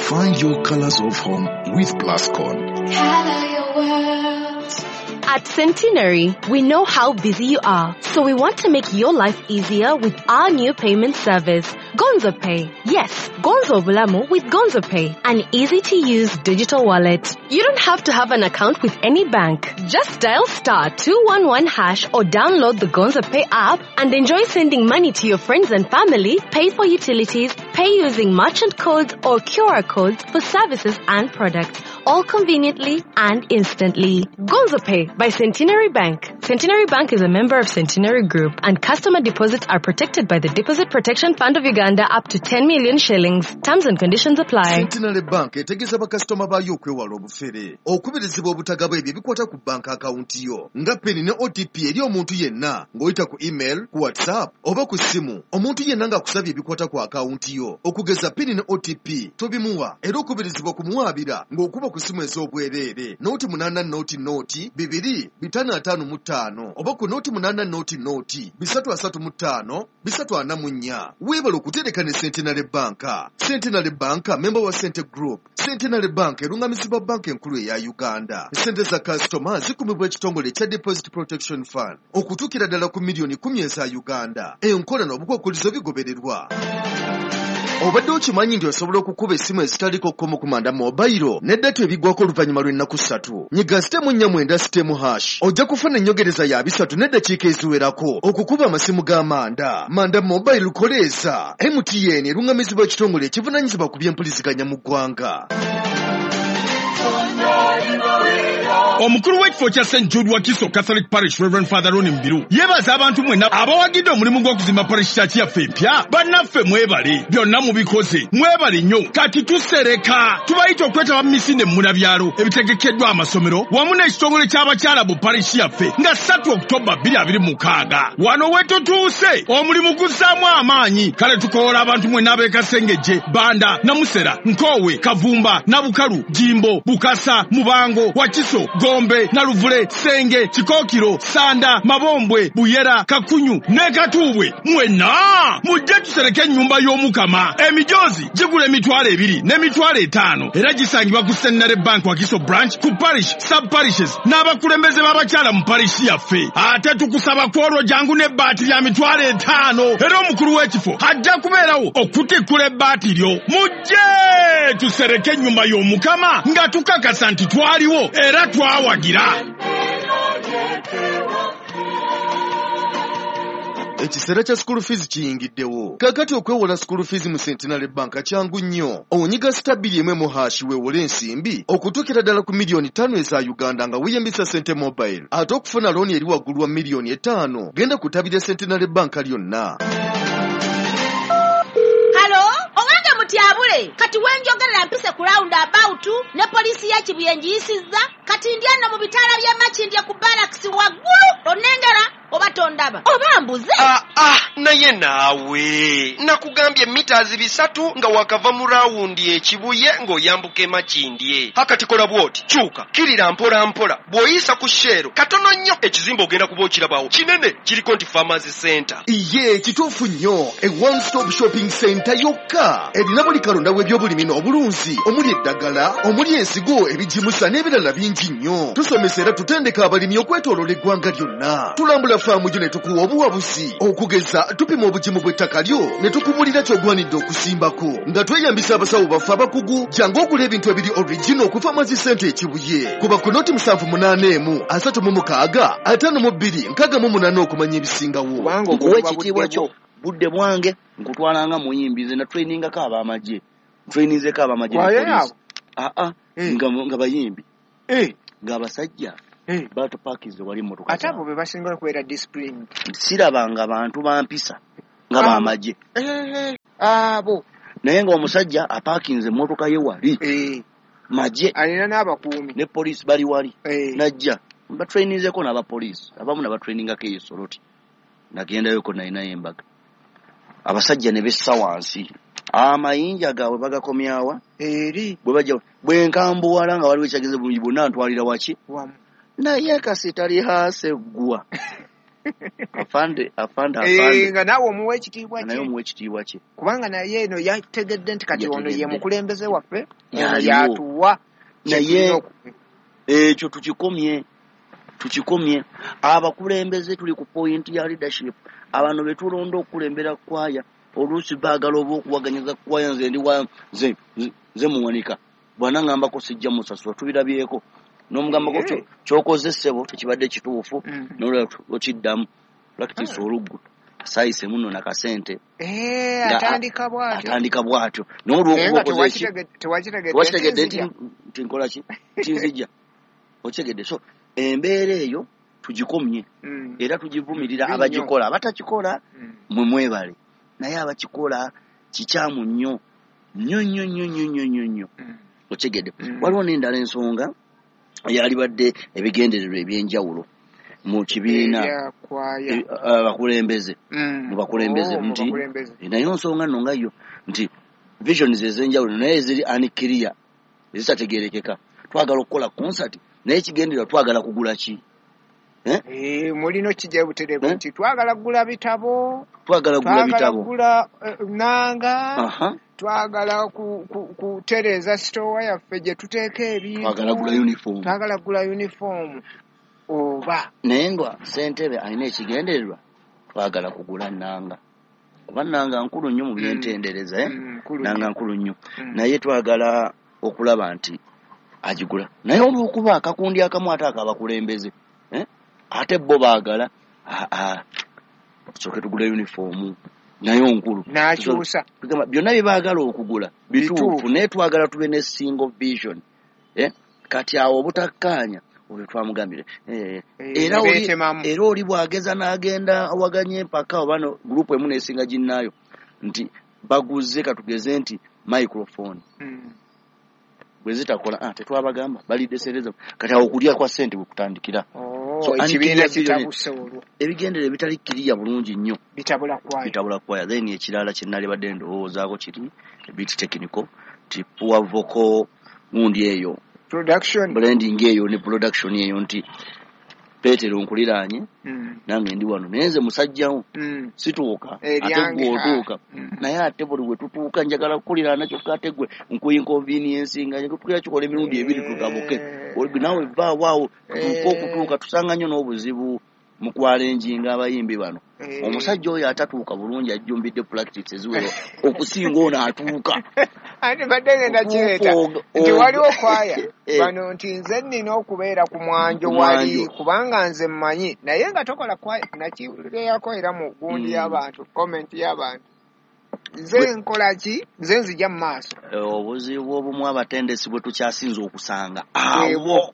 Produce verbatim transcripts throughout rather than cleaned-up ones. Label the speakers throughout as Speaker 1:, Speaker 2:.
Speaker 1: Find your colors of home with Plascon.
Speaker 2: Color your world.
Speaker 3: At Centenary, we know how busy you are, so we want to make your life easier with our new payment service, Gonzo Pay. Yes, Gonzo Bulamu with Gonzo Pay, an easy-to-use digital wallet. You don't have to have an account with any bank. Just dial star two one one hash or download the Gonzo Pay app and enjoy sending money to your friends and family, pay for utilities, pay using merchant codes or Q R codes for services and products, all conveniently and instantly. Gonzo Pay by Centenary Bank. Centenary Bank is a member of Centenary Group, and customer deposits are protected by the Deposit Protection Fund of Uganda up to ten million shillings. Terms and conditions apply.
Speaker 4: Centenary Bank etegeza bakasitoma bayo okwewala obufere okubirizibwa obutagaba ebyo bikwata ku bank account yo nga peni ne O T P eri omuntu yenna ng'oyita ku email, ku WhatsApp oba ku simu. Omuntu yenna ng'akusabye ebikwata ku account yo okugeza peni ne O T P tobimuwa era okubirizibwa kumuwabira ng'okuba ku simu ez'obwereere noti munana noti noti bibiri bitano ataano mu ttaano oba ku noti munana noti noti bisatu asatu mu ttaano bisatu ana mu nnya. Weebala okutereka ne Centenary Bank. Centenary Bank member wa Cente Group. Centenary Bank erungamizibwa banka enkulu eya Uganda. Sente za customer zikumibwa ekitongole kya Deposit Protection Fund okutuukira ddala ku miliyoni kumi eza Uganda. Enkola n'obukwakkulizo bigobererwa. Obadde okimanyi nti osobola okukuba essimu ezitaliko kkomo ku manda mobile n'eddatu ebiggwako oluvannyuma lw'ennaku ssatu. Nyiga sitemu nnya mwenda sitemu hash ojja kufuna ennyongereza ya bisatu n'eddakiika eziwerako okukuba amasimu g'amanda. Manda mobile lukoleeza. M T N erungamizibwa ekitongole ekivunaanyizibwa ku by'empuliziganya mu ggwanga.
Speaker 5: Omukulu w'ekifo kya Saint Jude Wakiso Catholic Parish Reverend Father Ronnie Mbiru yebaza abantu mwenna abawagidde omulimu gw'okuzimba parish church yaffe empya. Bannaffe mwebale byonna mubikoze mwebale nnyo. Kati tusereka tubayita okwetaba mu misinde mu munabyalo ebitegekeddwa amasomero wamu n'ekitongole ky'abakyala bu parish yaffe nga ssatu Oktoba bbiri abiri mu mukaaga. Wano we tutuuse omulimu guzzaamu amaanyi. Kale tukoola abantu mwenna ab'e Kasengejje, Banda, Namusera, Nkowe, Kavumba, Nabukalu, Jimbo, Bukasa, Mubango, Wakiso, Gombe, Naluvule, Senge, Kikookiro, Sanda, Mabombwe, Buyera, Kakunyu ne Katuubwe. Mwenna mujje tusereke ennyumba y'Omukama. Emijoozi gigula emitwalo ebiri n'emitwalo etaano era gisangibwa ku Centenary Bank Wakiso branch ku parish sub parishes n'abakulembeze b'abakyala mu parish yaffe. Ate tukusaba kwolwo jangu n'ebbaati lya mitwalo etaano era omukulu w'ekifo ajja kubeerawo okutikkula ebbaati lyo. Mujje tusereke ennyumba y'Omukama nga tukakasa nti twaliwo era twawagira.
Speaker 4: Ekiseera kya school fees kiyingiddewo. Kakati okwewola school fees mu Centenary Bank kyangu nnyo. Onyiga stabili emwe mu hashi weewole ensimbi okutuukira ddala ku miliyoni ttaano eza Uganda nga weeyambisa Sente Mobile. Ate okufuna looni eri waggulu wa miliyoni etaano genda kutabira Centenary Bank lyonna.
Speaker 6: Halo, owange mutyabule. Kati wenjogerera mpise ku round about ne polisi ya Kibuyenji yisizza. Kati ndiana mu bitaala bya Makindye ku barracks waggulu onengera oba tondaba oba mbuze.
Speaker 7: Ah ah naye naawe nakugambye meters bisatu nga wakava mu rawundi ekibuye ng'oyambuka Makindye. Hakati kola bwoti kyuka kirira mpola mpola bw'oyisa ku shero katono nnyo ekizimba ogenda kuba okirabawo kinene kiriko nti Farmers Center.
Speaker 4: Iye kituufu nnyo e one stop shopping center yokka erina buli kalonda w'ebyobulimi n'obulunzi omuli eddagala omuli ensigo ebijimusa n'ebirala bingi nnyo. Tusomesa era tutendeka abalimi okwetooloola eggwanga lyonna. Tulambula faamu gyo ne tukuwa obuwabuzi okugeza tupima obugimu bw'ettaka lyo ne tukubulira ky'ogwanidde okusimbako nga tweyambisa abasawo baffe abakugu jangu okula ebintu ebiri original ku Farmers Center ekibuye kuba ku noti musanvu munaana emu asatu mu mukaaga ataano mu bbiri nkaaga mu munaana okumanya ebisingawo.
Speaker 8: Nkuwa ekitiibwa kyo budde bwange nkutwalanga muyimbize na trainingako ab'amagye trainingzeko ab'amagye ne aa nga bayimbi nga abasajja bato pakize wali motoka
Speaker 9: ate abo be basinga okubeera discipline.
Speaker 8: Sirabanga abantu bampisa nga b'amagye
Speaker 9: abo
Speaker 8: naye ng'omusajja apakinze motoka ye wali magye
Speaker 9: alina n'abakuumi
Speaker 8: ne poliisi bali wali najja batrainingzeko n'abapoliisi abamu nabatrainingako eyo soloti nagendayoko nalinayo embaga abasajja ne bessa wansi amayinja gaabwe bagakomyawa
Speaker 9: eri
Speaker 8: bwe bajja bwe nkambuwala nga waliwo ekyageze bulungi bonna ntwalira waki
Speaker 9: wamu
Speaker 8: naye kasi tali haase ggwa afande afande
Speaker 9: Eh
Speaker 8: afande
Speaker 9: nga nawe omuwa ekitiibwa
Speaker 8: naye
Speaker 9: kye.
Speaker 8: omuwa ekitiibwa kye.
Speaker 9: Kubanga naye eno yategedde nti kati ono ye mukulembeze waffe ono
Speaker 8: Yaliwo.
Speaker 9: yatuwa
Speaker 8: Naye ekyo tukikomye tukikomye abakulembeze tuli ku point ya leadership abantu betulonda okulembera kwaya oluusi baagala oba okuwaganyiza kwaya nze ndi wa nze nze muwanika bwana ngamba ko sijja musasula tubirabyeko n'omugamba ko kyokoze ssebo tekibadde kituufu n'olwo okiddamu practice oluggu sayise muno nakasente
Speaker 9: eh atandika bwatyo
Speaker 8: atandika bwatyo n'olwo okukoze
Speaker 9: tewakitegedde
Speaker 8: nti nkola ki tinzijja okitegedde so embeera eyo tugikomye era tugivumirira abagikola abatakikola mwe mwebale naye abakikola kikyamu nnyo nnyo nnyo nnyo nnyo nnyo nnyo okitegedde waliwo n'endala ensonga yali badde ebigendererwa ebyenjawulo mu kibiina abakulembeze mu bakulembeze nti naye ensonga nno nga yo nti visions ez'enjawulo naye ziri anikiriya ezitategeerekeka twagala okukola concert naye kigendererwa twagala kugula ki
Speaker 9: eh mulino kijja buterebo nti twagala kugula bitabo
Speaker 8: twagala kugula bitabo
Speaker 9: twagala nanga twagala kutereza store yaffe gye tuteeka ebintu
Speaker 8: twagala kugula uniform
Speaker 9: twagala kugula uniform oba
Speaker 8: nengwa sentebe alina ekigendererwa twagala kugula nanga kuba nanga nkulu nnyo mu byentendereza eh nanga nkulu nnyo naye twagala okulaba nti agigula naye olw'okuba akakundi akamu ate akabakulembeze eh ate bo baagala aa tusooke tugula uniform naye onkulu
Speaker 9: n'akyusa
Speaker 8: byonna bye baagala okugula bituufu naye twagala tube ne single vision eh kati awo obutakkaanya olwo twamugambire era oli era oli bwageza n'agenda awaganye empaka oba no gurupu emu n'esinga ginnaayo nti baguze katugeze nti microphone bwe zitakola ah tetwabagamba balidesereza kati awo okulya kwa ssente bwe kutandikira
Speaker 9: so ekibiina kitabuse olwo
Speaker 8: ebigendere bitali kiriya bulungi nnyo
Speaker 9: bitabula kwaya
Speaker 8: bitabula kwaya then ekirala kyennali badde ndowoozaako kiri bit technical ti poor vocal ngundi eyo
Speaker 9: production
Speaker 8: blending eyo ne production eyo nti Petero nkuliraanye nange ndi wano nenze musajjawo situuka ate gwe otuuka naye ate buli we tutuuka njagala kukuliraana kyokka ate gwe nkuyinconvenience nga tukira kikola emirundi ebiri tugabuke olwi nawe vaawo tutuuka okutuuka tusanga nnyo n'obuzibu mu kwalenjinga abayimbi bano omusajja oyo atatuuka bulungi ajjumbidde practice eziwero okusinga ono atuuka
Speaker 9: ate badde ngenda kireeta nti waliwo kwaya bano nti nze nnina okubeera ku mwanjo wali kubanga nze mmanyi naye nga tokola kwaya nakireyako era mu gundi y'abantu comment y'abantu nze nkola ki nze nzija mu maaso
Speaker 8: obuzibu obumu abatendesi bwe tukyasinza okusanga awo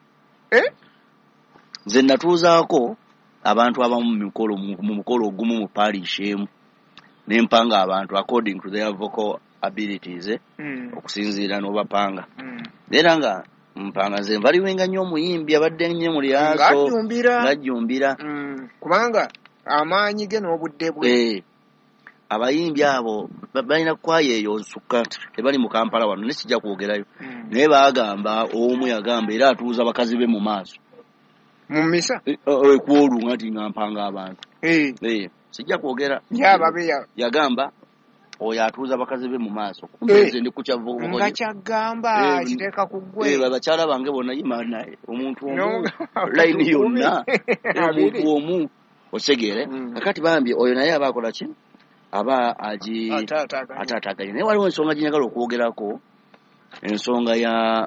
Speaker 8: nze natuuzaako abantu abamu mu mikolo mu mukolo ogumu mu parish emu nempanga abantu according to their vocal abilities eh? mm. okusinziira n'obapanga era nga mpanga nze mbaliwenga nnyo omuyimbi abadde nnyo mu lyaso ngajjumbira
Speaker 9: mm. kubanga amaanyi ge n'obudde bwe
Speaker 8: eh. abayimbi abo balina kwaya eyo nsukka tebali mu Kampala wano nesijja kwogerayo mm. naye baagamba omu yagamba era atuuza abakazi be mu maaso
Speaker 9: mumisa
Speaker 8: ekwolu ngati ngampanga abantu
Speaker 9: eh
Speaker 8: eh sijja kwogera
Speaker 9: yaba beya
Speaker 8: yagamba oyo atuuza bakazi be mu maaso kumbe ndi kukyavugwa
Speaker 9: nga kyagamba kiteeka ku ggwe
Speaker 8: eh babakyala bange bonna yima naye omuntu omu line yonna omuntu omu osegere kakati bambye oyo naye abakola ki aba aji atataganye naye waliwo ensonga ginyagala okwogerako ensonga ya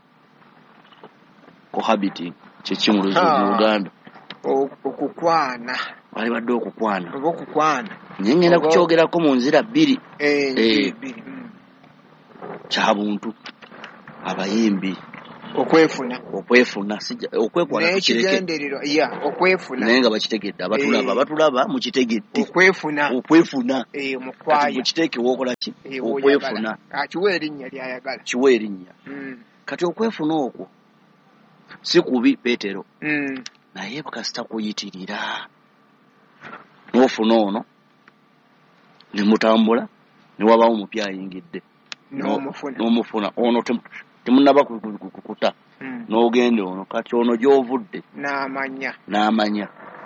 Speaker 8: cohabiting kyekimuluzo mu Uganda
Speaker 9: okukwana
Speaker 8: wali badde okukwana
Speaker 9: oba okukwana
Speaker 8: nyengenda kukyogerako mu nzira bbiri
Speaker 9: eh
Speaker 8: kyabuntu abayimbi
Speaker 9: okwefuna
Speaker 8: okwefuna sijja okwekwana
Speaker 9: kigendererwa ya okwefuna
Speaker 8: naye nga bakitegedde abatulaba abatulaba mukitegedde
Speaker 9: okwefuna
Speaker 8: okwefuna
Speaker 9: eh mukwaya
Speaker 8: mukiteeke wookola ki okwefuna
Speaker 9: akiwa erinnya lyayagala
Speaker 8: kiwa erinnya kati okwefuna okwo si kubi Petero
Speaker 9: mm.
Speaker 8: naye bakasita kuyitirira n'ofuna ono ne mutambula ne wabawo omupya ayingidde n'omufuna ono temunaba kukuta n'ogende ono kati ono gy'ovudde
Speaker 9: n'amanya
Speaker 8: n'amanya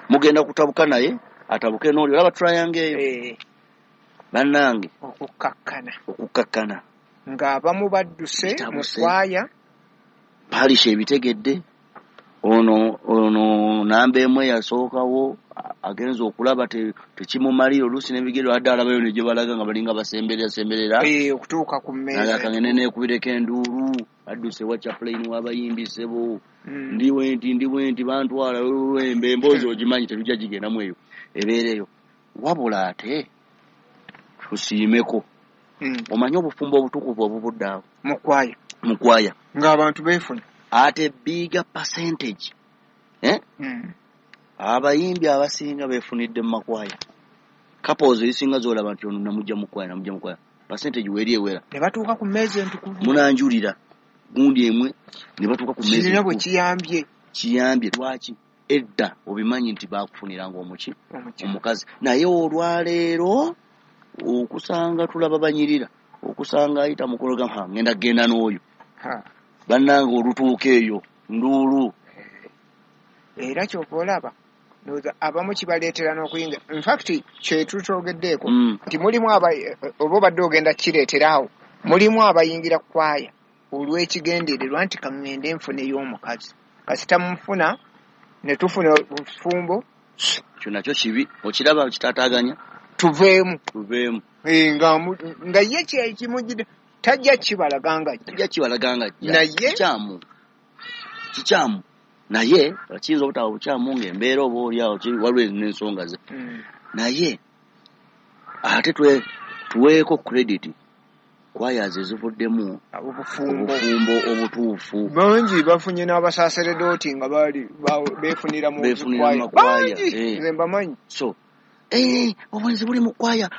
Speaker 8: mugenda kutabuka naye atabuke n'oli olaba triangle eyo bannange
Speaker 9: okukakkana
Speaker 8: okukakkana
Speaker 9: ng'abamu badduse mu kwaya
Speaker 8: palisha ebitegedde ono ono namba emu yasookawo agenza okulaba tekimumalira oluusi n'ebigero adde alabayo ne gye balaga nga balinga basemberera semberera
Speaker 9: okutuuka ku mmeeza
Speaker 8: akangene neekubireko enduulu adduse wa chaplain w'abayimbi ssebo ndiwe nti ndiwe nti bantwala lwembe emboozi ogimanyi tetujja gigendamu eyo ebeereyo wabula ate tusiimeko omanyi obufumbo obutukuvu obubudde awo
Speaker 9: mukwaya
Speaker 8: mukwaya
Speaker 9: ng'abantu beefuna
Speaker 8: ate bigger percentage eh
Speaker 9: mm.
Speaker 8: abayimbi abasinga beefunidde mu makwaya couples ezisinga zolaba nti ono namujja mukwaya namujja mukwaya percentage weri ewera
Speaker 9: ne batuuka ku mmeeza entukuvu
Speaker 8: munanjulira gundi emwe ne batuuka ku mmeeza
Speaker 9: kirina bwe kiyambye
Speaker 8: kiyambye lwaki edda obimanyi nti baakufuniranga omuki omukazi naye olwaleero okusanga tulaba banyirira okusanga ayita mukologa ha ngenda genda n'oyo bannanga olutuuka eyo nduulu
Speaker 9: era kyova olaba abamu kibaleetera n'okuyinga infact kyetutogeddeeko nti mulimu oba obadde ogenda kireeteraawo mulimu abayingira kwaya olw'ekigendererwa nti kaŋŋende nfuna ey'omukazi kasita mufuna ne tufuna obufumbo
Speaker 8: kyo nakyo kibi okiraba kitataaganya
Speaker 9: tuveemu
Speaker 8: tuveemu
Speaker 9: nga ye kyekimujjidde tajja kibalaganga
Speaker 8: tajja kibalaganga
Speaker 9: naye
Speaker 8: kikyamu kikyamu naye kiyinza obutaba bukyamu ng'embeera oba oliawo waliwo n'ensonga ze naye ate tuweeko credit kwayaze zivuddemu
Speaker 9: obufumbo
Speaker 8: obutuufu
Speaker 9: bangi bafunye n'abasaaseredooti nga bali beefunira mu kwaya nze mbamanyi
Speaker 8: so obwenzi buli mu kwaya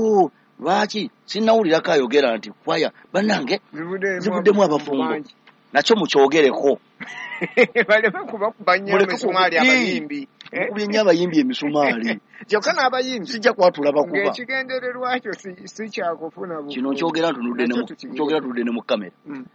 Speaker 8: lwaki sinnawulirako ayogera nti kwaya bannange zivuddemu abafumbo nakyo mukyogereko
Speaker 9: baleme kubakuba nnyo emisumaali abayimbi
Speaker 8: mukubye nnyo abayimbi emisumaali
Speaker 9: kyokka n'abayimbi
Speaker 8: sijja kwatula bakuba
Speaker 9: ng'ekigendererwa kyo si kyakufuna
Speaker 8: kino kyogera ntunudde tunudde ne mu kamera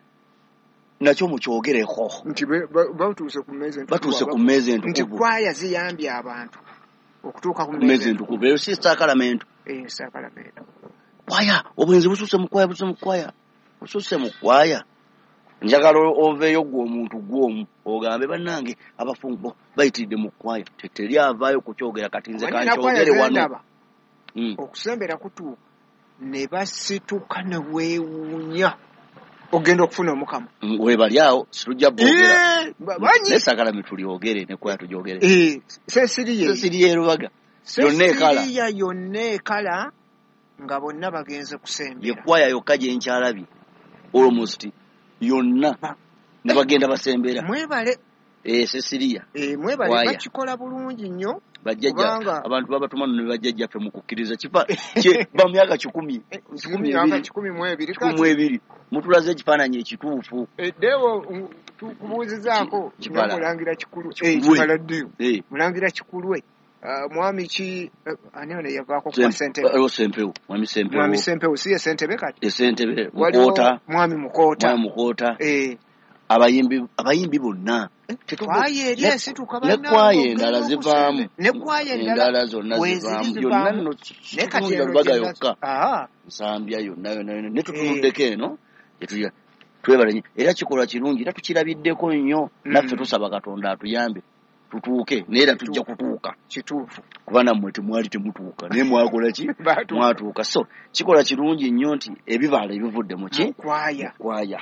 Speaker 8: nakyo mukyogereko
Speaker 9: nti batuuse ku mmeeza
Speaker 8: batuuse ku mmeeza entukuvu
Speaker 9: nti kwaya ziyambye abantu okutuuka ku
Speaker 8: mmeeza entukuvu eyo si sakalamento
Speaker 9: eh sakalamento
Speaker 8: kwaya obwenzi busuuse mu kwaya busuuse mu kwaya busuuse mu kwaya njagala oveeyo gwe omuntu gw'omu ogambe bannange abafumbo bayitiridde mu kwaya teteri avaayo kukyogera kati nze kankyogere wano
Speaker 9: okusembera kutuuka ne basituka ne weewuunya ogenda okufuna omukama
Speaker 8: webali awo situjja bwogera naye sagala metulyogere ne kwaya tugyogere sesiriye erubaga yonna ekala
Speaker 9: yonna ekala nga bonna bagenze kusembera
Speaker 8: yekwaya yokka gye nkyalabye almost yonna ne bagenda basembera
Speaker 9: mwebale
Speaker 8: eh Cecilia
Speaker 9: eh mwebale bakikola bulungi nnyo
Speaker 8: bajjajja abantu babatumano ne bajjajja fe mukukkiriza kifa kye ba myaka kikumi
Speaker 9: kikumi mu ebiri
Speaker 8: kati mu ebiri mutulaze ekifaananyi ekituufu
Speaker 9: eddewo tukubuuzizaako mulangira kikulu eh kifaladde mulangira kikulwe mwami ki ani ono yavaako kwa Sentebe
Speaker 8: alo Sentebe mwami Sentebe
Speaker 9: mwami Sentebe si Sentebe kati
Speaker 8: Sentebe Mukota
Speaker 9: mwami Mukota
Speaker 8: mwami Mukota
Speaker 9: eh
Speaker 8: abayimbi abayimbi bonna
Speaker 9: kwaye eri si tukabana
Speaker 8: ne kwaye endala zivaamu
Speaker 9: ne kwaye endala
Speaker 8: zonna zivaamu yonna nno ne kati baga yokka ah nsambya yonna yonna ne tutunuddeko eno etuya twebale era kikola kirungi era tukirabiddeko nnyo naffe tusaba Katonda atuyambe tutuuke neera tujja kutuuka
Speaker 9: kituufu
Speaker 8: kuba nammwe temwali temutuuka naye mwakola ki mwatuuka so kikola kirungi nnyo nti ebibaala ebivudde mu ki
Speaker 9: kwaya
Speaker 8: kwaya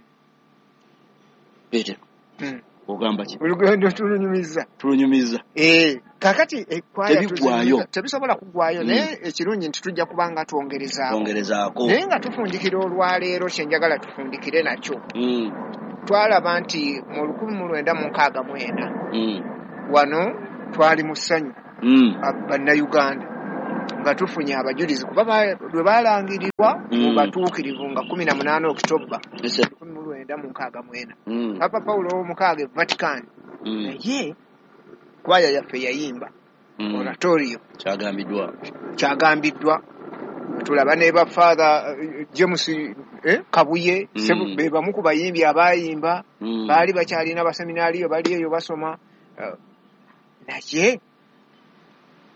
Speaker 8: Peter ogamba ki
Speaker 9: olugendo tulunyumiza
Speaker 8: tulunyumiza
Speaker 9: eh kakati ekwaya
Speaker 8: tebigwayo
Speaker 9: tebisobola kugwayo naye ekirungi nti tujja kubanga twongerezaako
Speaker 8: twongerezaako
Speaker 9: naye nga tufundikira olwaleero kyenjagala tufundikire nakyo twalaba nti mu lukumi mu lwenda mu nkaaga mwenda wano twali mu ssanyu bannayuganda nga tufunye abajulizi kuba lwe balangirirwa mu batuukirivu nga kumi na munaana okitoba lukumi mu lwenda mu nkaaga mwenda papa pawulo w'omukaaga e Vatican naye kwaya yaffe yayimba oratorio
Speaker 8: kyagambiddwa
Speaker 9: kyagambiddwa tulaba ne ba father James Kabuye be bamu ku bayimbi abayimba baali bakyalina abaseminaaliyo bali eyo basoma naye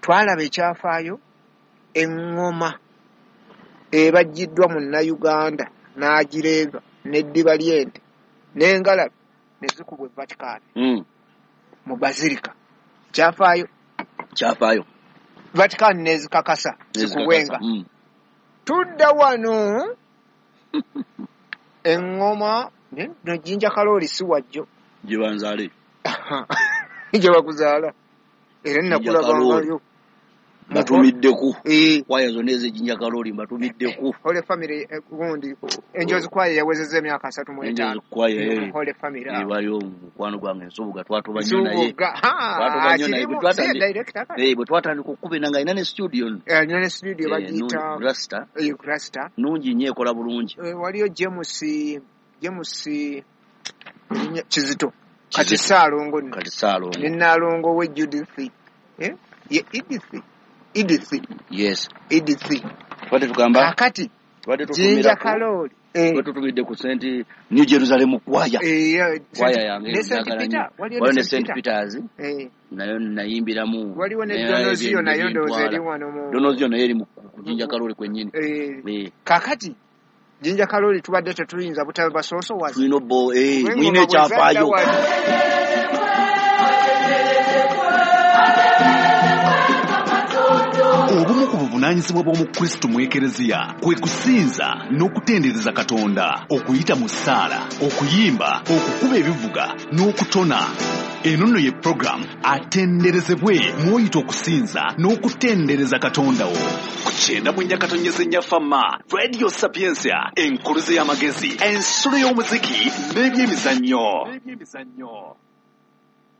Speaker 9: twalaba ekyafaayo eŋŋoma ebajjiddwa mu Nnayuganda n'agireega n'eddiba ly'ente n'engalabi ne zikubwa e Vatican
Speaker 8: mm.
Speaker 9: mu bazilika kyafaayo
Speaker 8: kyafaayo
Speaker 9: Vatican nezikakasa zikubwenga
Speaker 8: mm.
Speaker 9: tudda wano eŋŋoma no Jinja Kalooli si wajjo
Speaker 8: gye banzaale
Speaker 9: gye bakuzaala era nnakulabangaayo
Speaker 8: batumiddeku kwaya zonna ez'Ejinja Kalooli batumiddeku
Speaker 9: Holy Family gundi enjozi kwaya yawezezza emyaka asatu mu etaano
Speaker 8: kwaya
Speaker 9: Holy Family
Speaker 8: ebayo mukwano gwange Nsubuga twatubanye naye twatubanye naye bwe twatandika okukuba nga ina ne studio
Speaker 9: ina ne studio bagiyita
Speaker 8: Rasta
Speaker 9: Rasta
Speaker 8: nungi nnyo ekola bulungi
Speaker 9: waliyo James James Kizito kati Saalongo
Speaker 8: kati Saalongo
Speaker 9: ne Naalongo we Judith eh ye Edith Edith
Speaker 8: yes
Speaker 9: Edith
Speaker 8: twate tugamba
Speaker 9: akati
Speaker 8: twate tutumira
Speaker 9: Jinja Kalooli
Speaker 8: twate tutumidde ku Saint New Jerusalem kwaya
Speaker 9: eh
Speaker 8: kwaya yange
Speaker 9: ne Saint Peter
Speaker 8: waliyo ne Saint Peters
Speaker 9: eh
Speaker 8: nayo nayimbiramu
Speaker 9: waliwo ne Donozio nayo ndoze eri wano mu
Speaker 8: Donozio nayo eri mu Jinja Kalooli kwennyini
Speaker 9: eh kakati Jinja Kalooli tubadde tetuyinza butaba basooso wazi
Speaker 8: tulino bo eh mwine kyafaayo
Speaker 1: obumu ku buvunaanyizibwa bw'omukristo mu ekereziya kwe kusinza n'okutendereza Katonda okuyita mu ssaala okuyimba okukuba ebivuga n'okutona eno nno ye puroguramu atenderezebwe mw'oyita okusinza n'okutendereza Katonda wo ku kyenda mu nnyakatonyeze nnyafama Radio Sapiensia enkuluze y'amagezi ensulo y'omuziki n'ebyemizannyo